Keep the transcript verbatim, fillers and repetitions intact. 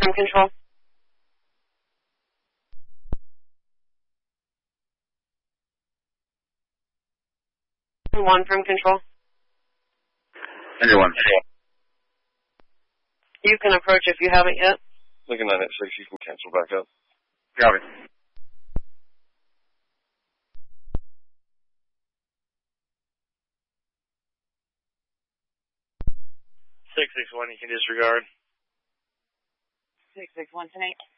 from control. One from control. Anyone. You can approach if you haven't yet. Looking at it, six, you can cancel back up. Copy. Six six one, you can disregard. Six six one ten eight.